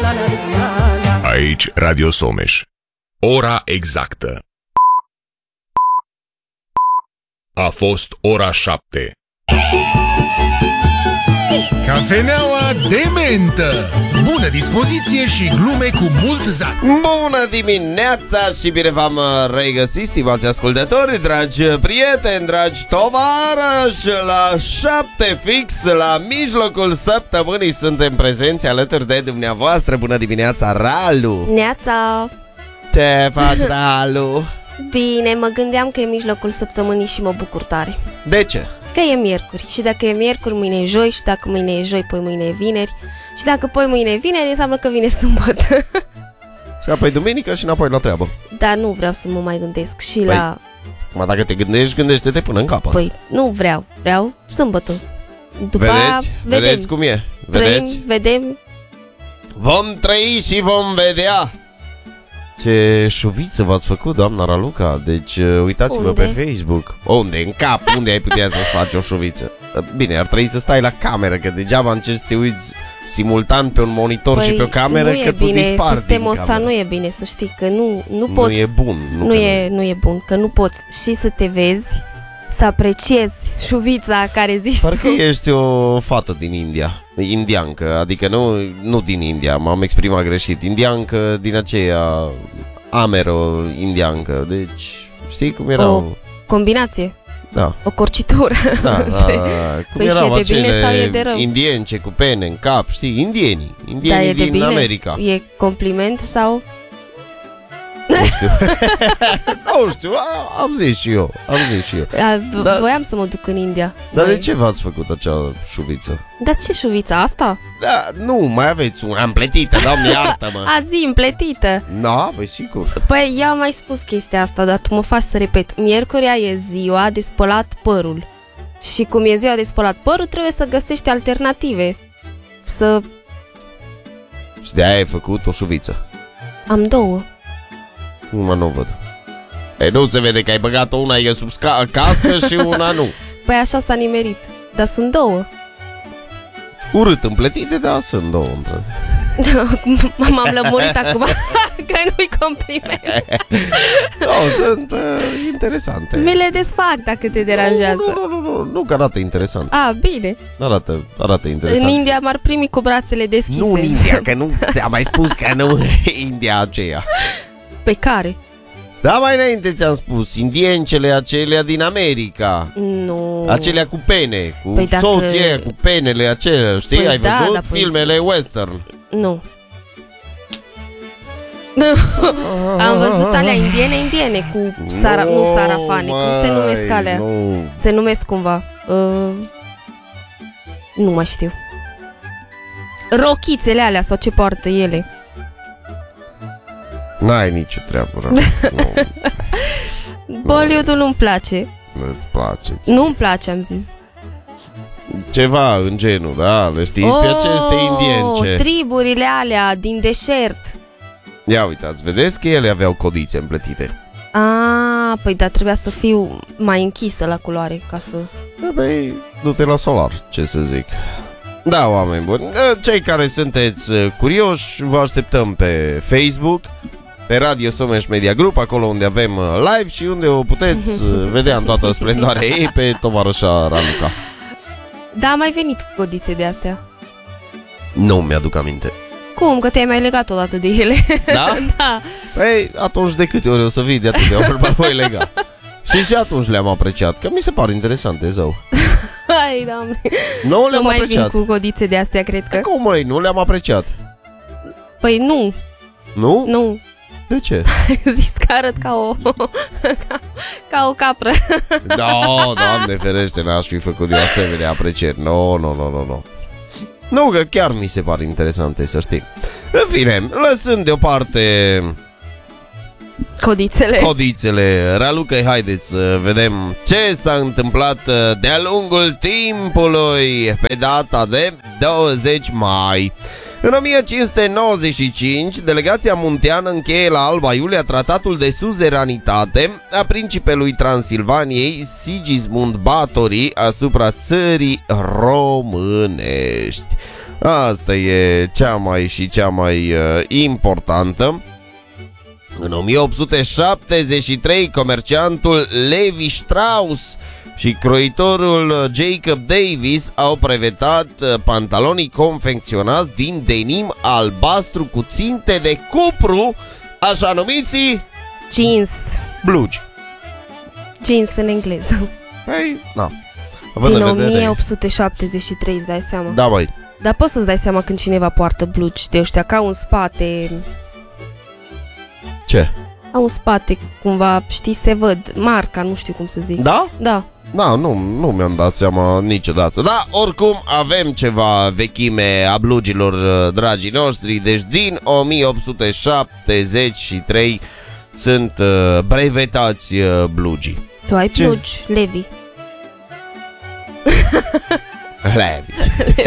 Aici Radio Someș. Ora exactă. A fost ora 7. Cafeneaua de mentă. Bună dispoziție și glume cu mult zaț. Bună dimineața și bine v-am regăsit, stimați ascultători, dragi prieteni, dragi tovarăși. La 7 fix, la mijlocul săptămânii, suntem prezenți alături de dumneavoastră. Bună dimineața, Ralu. Neața. Ce faci, Ralu? Bine, mă gândeam că e mijlocul săptămânii și mă bucur tare. De ce? Că e miercuri și dacă e miercuri, mâine e joi. Și dacă mâine e joi, poi mâine e vineri. Și dacă poi mâine e vineri, înseamnă că vine sâmbătă. Și apoi duminică și înapoi la treabă. Dar nu vreau să mă mai gândesc și la... Mă, dacă te gândești, gândește-te până în capăt. Păi, nu vreau sâmbătă. După Vedeți cum e? Vedeți? Vedem. Vom trăi și vom vedea. Ce șuviță v-ați făcut, doamna Raluca. Deci uitați-vă Unde? pe Facebook. Unde? În cap? Unde ai putea să-ți faci o șuviță? Bine, ar trebui să stai la cameră, că degeaba încerci să te uiți simultan pe un monitor și pe o cameră, nu că e tu bine, dispari sistemul din ăsta cameră. nu e bine, să știi că nu poți. Nu e bun. Nu e bun, că nu poți și să te vezi, să apreciezi șuvița care zici Parcă tu. ești o fată din India. Indiancă, adică nu din India, m-am exprimat greșit. Indiancă din aceea amero-indiancă. Deci, știi cum erau? O combinație, Da. o corcitură. Da, între- cum Păi și erau e de bine sau e de rău? indience cu pene în cap, știi? Indienii Dar e de din bine? America. E compliment sau... Nu știu. Nu știu, am zis și eu. Da. Voiam să mă duc în India. Dar de ce v-ați făcut acea șuviță? Dar ce șuvița asta? Da, nu, mai aveți una împletită, Doamne, iartă-mă. Azi împletită. Da, păi sigur. Păi eu am mai spus chestia asta, dar tu mă faci să repet. Miercurea e ziua de spălat părul. Și cum e ziua de spălat părul, trebuie să găsești alternative. Să... Și de aia ai făcut o șuviță. Am două. Una nu văd. Ei, nu se vede că ai băgat-o, una e sub cască și una nu. Păi așa s-a nimerit. Dar sunt două. Urât împletite, dar sunt două între. M-am lămurit acum că nu-i compliment. Nu, sunt interesante. Mi le desfac dacă te deranjează. Nu, că arată interesant. A, bine. Arată interesant. În India m-ar primi cu brațele deschise. Nu în India, că nu te-am mai spus că nu India aceea. Pe care? Da, mai înainte ți-am spus, indiencele acelea din America. Nu. Acelea cu pene, cu Păi dacă- soții aia, cu penele acelea, știi? Păi Ai da, văzut dar păi- filmele western? Nu. Am văzut alea indiene cu nu sarafane. Cum se numesc alea? Nu. Se numesc cumva nu mai știu. Rochițele alea sau ce poartă ele. N-ai nicio treabă, rău. Bollywood-ul nu-mi place. Nu-ți place. Nu-mi place, am zis. Ceva în genul, da? Le știți pe aceste indience. Triburile alea din deșert. Ia uitați, vedeți că ele aveau codițe împletite. Păi da, trebuia să fiu mai închisă la culoare ca să... Băi, du-te la solar, ce să zic. Da, oameni buni, cei care sunteți curioși, vă așteptăm pe Facebook, pe Radio Someș Media Group, acolo unde avem live și unde o puteți vedea în toată splendoarea ei pe tovarășa Raluca. Da, am mai venit cu codițe de astea. Nu mi-aduc aminte. Cum? Că te-ai mai legat odată de ele. Da? Da. Păi, atunci de câte ori o să vii de atâtea ori, mă voi lega. Și atunci le-am apreciat, că mi se pare interesante, zău. Hai, Doamne. Nu le-am Nu mai apreciat. vin cu codițe de astea, cred că. Cum, măi, nu le-am apreciat. Păi nu, Nu? nu. De ce? Zis că arăt ca o ca o capră. No, Doamne ferește, n-aș fi făcut eu asemenea aprecieri. Nu. Nu, că chiar mi se pare interesante, să știi. În fine, lăsând deoparte codițele, Raluca, haideți să vedem ce s-a întâmplat de-a lungul timpului pe data de 20 mai. În 1595, delegația munteană încheie la Alba Iulia tratatul de suzeranitate a principelui Transilvaniei Sigismund Báthory asupra țării românești. Asta e cea mai importantă. În 1873, comerciantul Levi Strauss și croitorul Jacob Davis au brevetat pantalonii confecționați din denim albastru cu ținte de cupru, așa numiții Jeans. blugi. Jeans în engleză. Păi, na. Din 1873, îți dai seama. Da, băi. Dar poți să-ți dai seama când cineva poartă blugi de ăștia, că au în spate... Ce? Au în spate, cumva, știi, se văd marca, nu știu cum să zic. Da? Da. Da, nu mi-am dat seama niciodată. Da, oricum avem ceva vechime a blugilor, dragii noștri. Deci din 1873 sunt brevetați blugii. Tu ai Ce? blugi, Levi. Levi.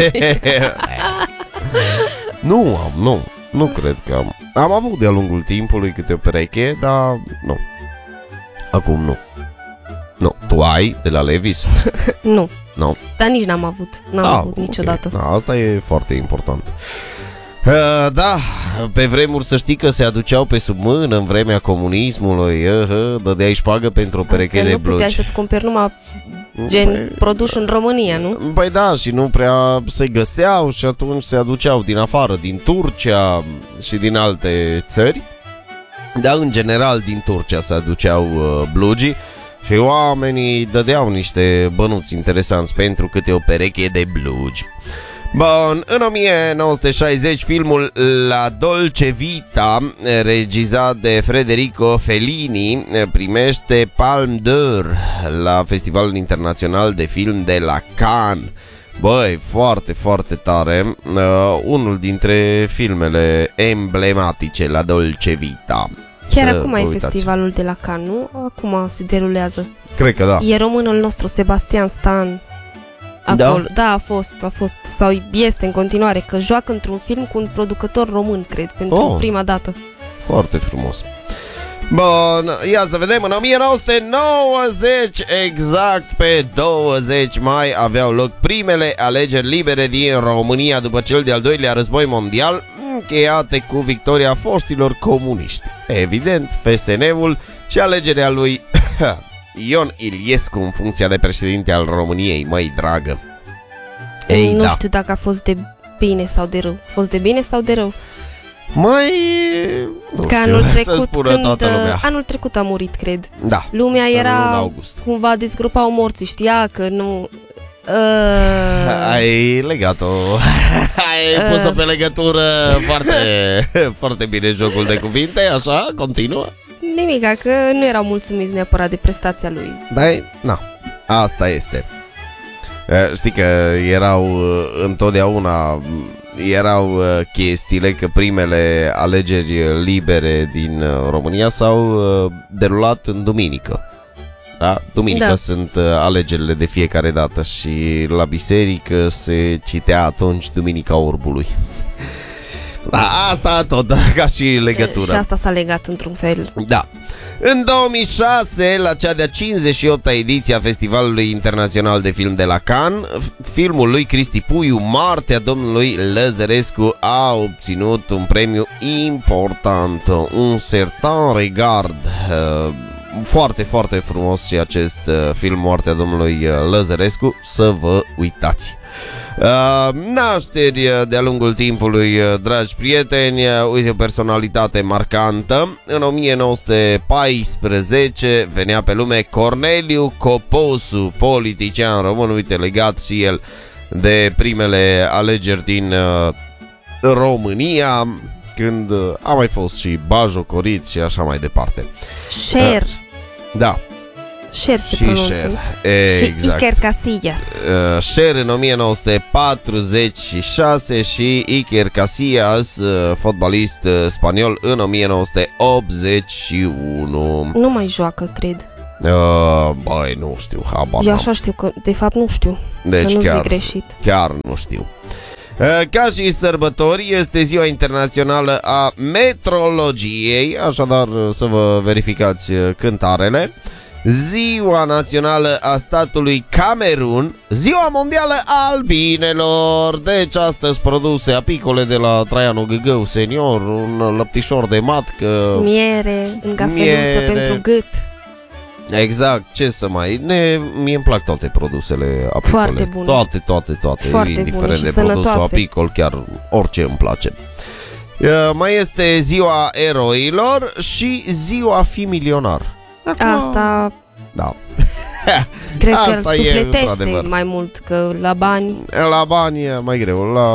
Nu cred că am. Am avut de-a lungul timpului câte o pereche, dar nu. Acum nu. Nu, tu ai de la Levi's? Nu. Nu. Dar nici n-am avut. N-am avut niciodată. Da, asta e foarte important. Da, pe vremuri să știi că se aduceau pe sub mână în vremea comunismului. Dădeai șpagă pentru o pereche de nu puteai blugi. să-ți cumperi numai gen produși în România, nu? Păi da, și nu prea se găseau și atunci se aduceau din afară, din Turcia și din alte țări. Dar în general din Turcia se aduceau blugii și oamenii dădeau niște bănuți interesanți pentru câte o pereche de blugi. Bun, în 1960 filmul La Dolce Vita, regizat de Federico Fellini, primește Palme d'Or la Festivalul Internațional de Film de la Cannes. Băi, foarte, foarte tare. Unul dintre filmele emblematice, La Dolce Vita. Chiar acum e festivalul de la Cannes, nu? Acum se derulează. Cred că da. E românul nostru Sebastian Stan. Acolo. Da, a fost sau este în continuare, că joacă într-un film cu un producător român, cred, pentru prima dată. Foarte frumos. Bun, ia să vedem, în 1990, exact pe 20 mai, aveau loc primele alegeri libere din România după cel de-al doilea război mondial, încheiate cu victoria foștilor comuniști. Evident, FSN-ul și alegerea lui Ion Iliescu în funcția de președinte al României, măi dragă. Ei, nu știu dacă a fost de bine sau de rău. A fost de bine sau de rău? Mai nu că știu, anul să trecut, spună toată lumea. Anul trecut a murit, cred. Da. Lumea în era august. cumva dezgrupau morții, știa că nu... Ai legat-o. Ai pus-o pe legătură foarte, foarte bine jocul de cuvinte, așa, continuă. Nimica, că nu erau mulțumiți neapărat de prestația lui. Da, na, asta este. Știi că erau întotdeauna chestiile că primele alegeri libere din România s-au derulat în duminică. Da? Duminică sunt alegerile de fiecare dată și la biserică se citea atunci Duminica Orbului. Da, asta tot, ca și legătură. Și asta s-a legat într-un fel. Da. În 2006, la cea de-a 58-a ediție a Festivalului Internațional de Film de la Cannes, filmul lui Cristi Puiu, Moartea domnului Lăzărescu, a obținut un premiu important, un certain regard. Foarte, foarte frumos și acest film, Moartea domnului Lăzărescu, să vă uitați. Nașteri de-a lungul timpului, dragi prieteni. Uite, o personalitate marcantă. În 1914 venea pe lume Corneliu Coposu, politician român, uite, legat și el de primele alegeri din România, când a mai fost și bajocorit și așa mai departe. Cher. Da. Cher se pronunță. Exact. Și Iker Casillas. Cher în 1946 și Iker Casillas, fotbalist spaniol, în 1981. Nu mai joacă, cred. Băi, nu știu, habar Eu așa știu că, de fapt, nu știu. Deci să nu chiar, zic greșit. Chiar nu știu. Ca și sărbători, este Ziua Internațională a Metrologiei, așadar să vă verificați cântarele. Ziua Națională a statului Camerun, Ziua Mondială a Albinelor. Deci astăzi produse apicole de la Traianu Găgău senior, un lăptișor de matcă, Miere în cafeluță pentru gât. Exact, ce să mai... Mie îmi plac toate produsele apicole. Foarte bune. Toate. Foarte indiferent bune și de produsul sănătoase. apicol, chiar orice îmi place. Mai este Ziua Eroilor și Ziua Fi Milionar. Asta Da. cred că Asta îl e, sufletește într-adevăr. mai mult, că la bani. La bani e mai greu, la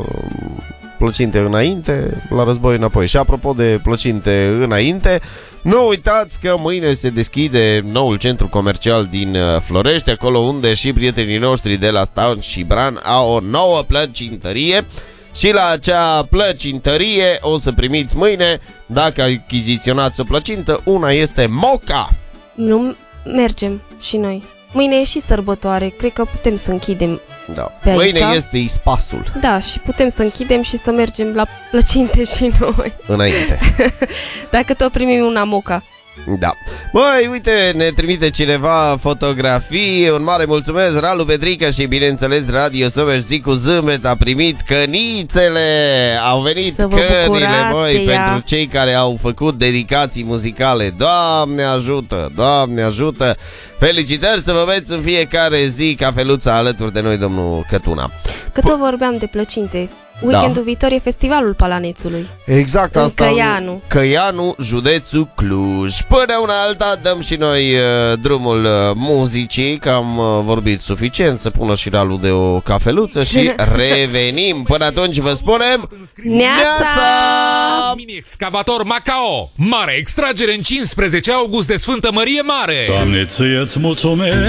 plăcinte înainte, la război înapoi. Și apropo de plăcinte înainte, nu uitați că mâine se deschide noul centru comercial din Florești, acolo unde și prietenii noștri de la Stan și Bran au o nouă plăcintărie. Și la acea plăcintărie o să primiți mâine, dacă achiziționați o plăcintă, una este Moca. Nu mergem și noi. Mâine e și sărbătoare, cred că putem să închidem. Da. Pe aici? Mâine este ispasul Da, și putem să închidem și să mergem la plăcinte și noi. înainte. Dacă tot primim una moca. Da. Băi, uite, ne trimite cineva fotografii. Un mare mulțumesc, Ralu Petrică și bineînțeles Radio Someș zi cu zâmbet a primit cănițele. Au venit Să vă cănile, bucurați băi, de ea. pentru cei care au făcut dedicații muzicale. Doamne ajută, Doamne ajută. Felicitări, să vă beți în fiecare zi cafeluța alături de noi, domnul Cătuna. Că tot vorbeam de plăcinte. Weekendul viitor e festivalul Palanețului. Exact În asta. Căianu. Căianu, județul Cluj. Până una alta dăm și noi drumul muzicii, că am vorbit suficient, să pună și Ralu de o cafeluță și revenim. Până atunci vă spunem Neața! Mini-excavator Macao. Mare extragere în 15 august de Sfântă Mărie Mare. Doamne, ție-ți mulțumesc.